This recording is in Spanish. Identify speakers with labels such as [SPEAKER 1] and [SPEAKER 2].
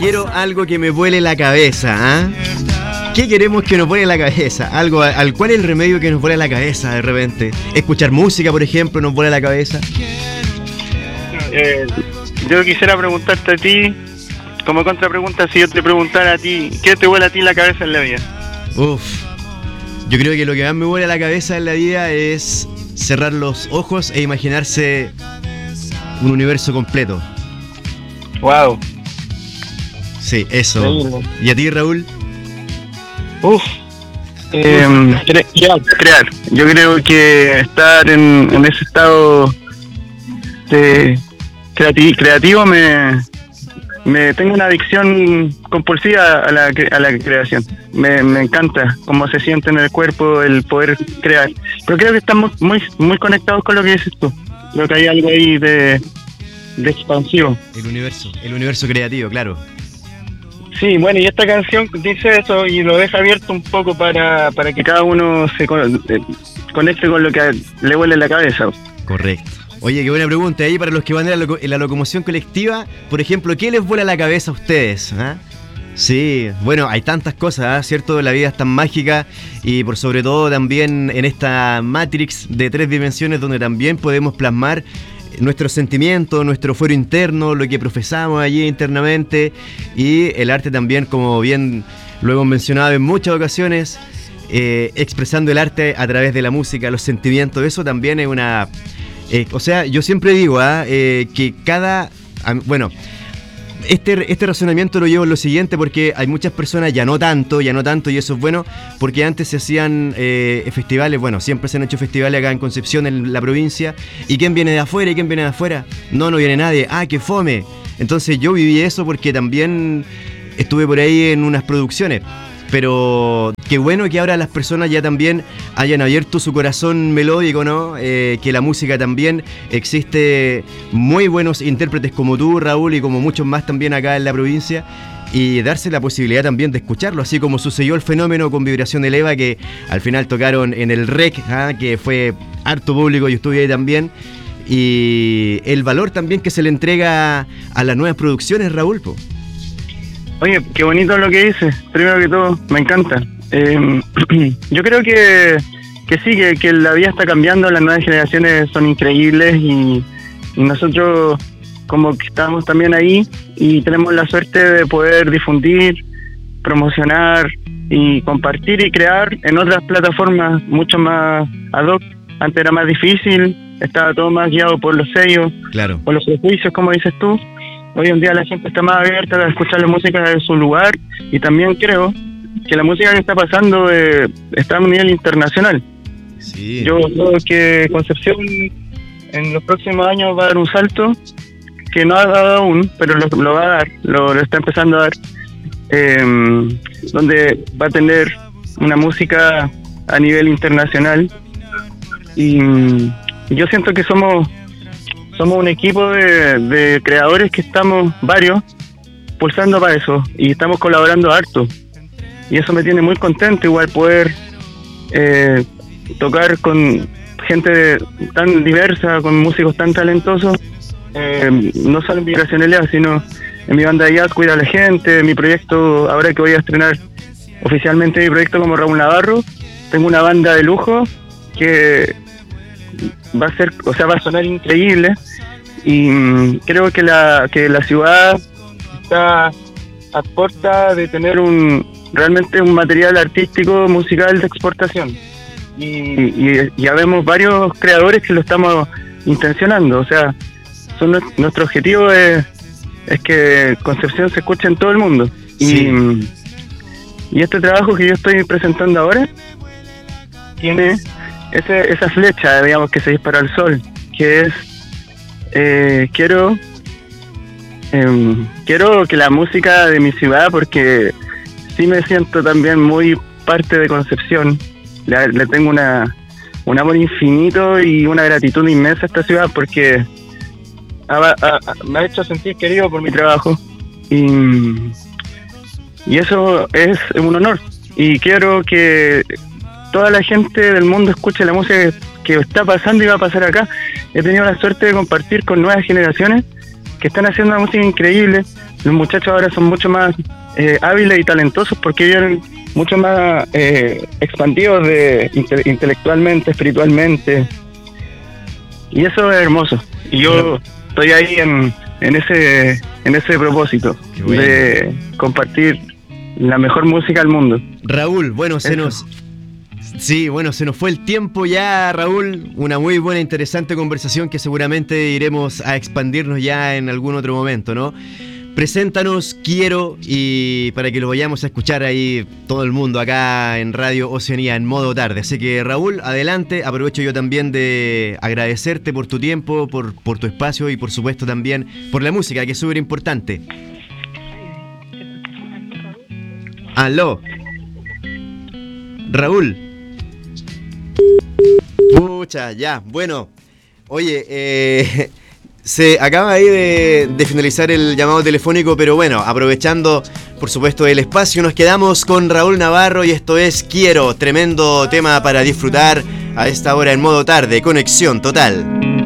[SPEAKER 1] Quiero algo que me vuele la cabeza, ¿ah? ¿Qué queremos que nos vuele la cabeza? Algo al cual el remedio que nos vuela la cabeza de repente. Escuchar música, por ejemplo, nos vuela la cabeza.
[SPEAKER 2] Yo quisiera preguntarte a ti, como contrapregunta, si yo te preguntara a ti, ¿qué te vuela a ti la cabeza en la vida?
[SPEAKER 1] Yo creo que lo que más me vuela la cabeza en la vida es cerrar los ojos e imaginarse un universo completo.
[SPEAKER 2] Wow.
[SPEAKER 1] Sí, eso. ¿Y a ti, Raúl?
[SPEAKER 2] Crear. Yo creo que estar en ese estado de creativo me tengo una adicción compulsiva a la creación. Me encanta cómo se siente en el cuerpo el poder crear. Pero creo que estamos muy conectados con lo que dices tú. Creo que hay algo ahí de expansivo.
[SPEAKER 1] El universo creativo, claro.
[SPEAKER 2] Sí, bueno, y esta canción dice eso y lo deja abierto un poco para que cada uno se conecte con lo que le vuele la cabeza.
[SPEAKER 1] Correcto. Oye, qué buena pregunta. Ahí para los que van en la locomoción colectiva, por ejemplo, ¿qué les vuela la cabeza a ustedes? ¿Ah? Sí, bueno, hay tantas cosas, ¿cierto? La vida es tan mágica y por sobre todo también en esta Matrix de 3 dimensiones donde también podemos plasmar nuestros sentimientos, nuestro fuero interno, lo que profesamos allí internamente, y el arte también, como bien lo hemos mencionado en muchas ocasiones, expresando el arte a través de la música, los sentimientos. Eso también es una... o sea, yo siempre digo que bueno, este razonamiento lo llevo en lo siguiente, porque hay muchas personas, ya no tanto, y eso es bueno, porque antes se hacían festivales, bueno, siempre se han hecho festivales acá en Concepción, en la provincia, y ¿quién viene de afuera? ¿Y quién viene de afuera? No viene nadie. ¡Ah, qué fome! Entonces yo viví eso porque también estuve por ahí en unas producciones. Pero qué bueno que ahora las personas ya también hayan abierto su corazón melódico, ¿no? Que la música también existe muy buenos intérpretes como tú, Raúl, y como muchos más también acá en la provincia, y darse la posibilidad también de escucharlo, así como sucedió el fenómeno con Vibración del EVA, que al final tocaron en el REC, que fue harto público, yo estuve ahí también, y el valor también que se le entrega a las nuevas producciones, Raúl, po.
[SPEAKER 2] Oye, qué bonito lo que dices. Primero que todo, me encanta. Yo creo que sí, que la vida está cambiando, las nuevas generaciones son increíbles y nosotros como que estamos también ahí y tenemos la suerte de poder difundir, promocionar y compartir y crear en otras plataformas mucho más ad hoc. Antes era más difícil, estaba todo más guiado por los sellos,
[SPEAKER 1] claro,
[SPEAKER 2] por los prejuicios, como dices tú. Hoy en día la gente está más abierta a escuchar la música de su lugar y también creo que la música que está pasando está a un nivel internacional.
[SPEAKER 1] Sí.
[SPEAKER 2] Yo creo que Concepción en los próximos años va a dar un salto que no ha dado aún, pero lo va a dar, lo está empezando a dar, donde va a tener una música a nivel internacional y yo siento que somos un equipo de creadores que estamos varios pulsando para eso y estamos colaborando harto y eso me tiene muy contento, igual poder tocar con gente tan diversa, con músicos tan talentosos, no solo en Vibración Eleva, sino en mi banda de jazz, Cuida a la Gente, mi proyecto, ahora que voy a estrenar oficialmente mi proyecto como Raúl Navarro, tengo una banda de lujo que va a sonar increíble y creo que la ciudad está a puerta de tener realmente un material artístico musical de exportación y ya vemos varios creadores que lo estamos intencionando, o sea, nuestro objetivo es que Concepción se escuche en todo el mundo. Sí. Y este trabajo que yo estoy presentando ahora tiene esa flecha, digamos, que se dispara al sol, que es quiero que la música de mi ciudad, porque sí me siento también muy parte de Concepción, le tengo un amor infinito y una gratitud inmensa a esta ciudad porque me ha hecho sentir querido por mi trabajo y eso es un honor y quiero que toda la gente del mundo escuche la música que está pasando y va a pasar acá. He tenido la suerte de compartir con nuevas generaciones que están haciendo una música increíble, los muchachos ahora son mucho más hábiles y talentosos porque vienen mucho más expandidos intelectualmente, espiritualmente, y eso es hermoso. Y yo estoy ahí en ese propósito de compartir la mejor música del mundo.
[SPEAKER 1] Raúl, bueno, se nos fue el tiempo ya, Raúl. Una muy buena, interesante conversación que seguramente iremos a expandirnos ya en algún otro momento, ¿no? Preséntanos Quiero, y para que lo vayamos a escuchar ahí todo el mundo acá en Radio Oceanía en modo tarde. Así que, Raúl, adelante. Aprovecho yo también de agradecerte por tu tiempo, por tu espacio y por supuesto también por la música, que es súper importante. Aló, Raúl. Pucha, ya, bueno. Oye, se acaba ahí de finalizar el llamado telefónico, pero bueno, aprovechando por supuesto el espacio, nos quedamos con Raúl Navarro y esto es Quiero, tremendo tema para disfrutar a esta hora en modo tarde, conexión total.